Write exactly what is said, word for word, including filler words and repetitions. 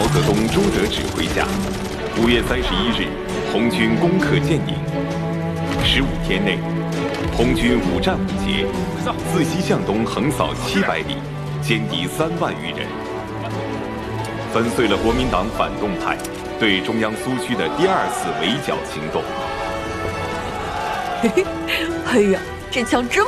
泽东朱德指挥下，五月三十一日，红军攻克建宁。十五天内，红军五战五捷，自西向东横扫七百里，歼敌三万余人，粉碎了国民党反动派对中央苏区的第二次围剿行动。 嘿嘿，哎呀，这枪真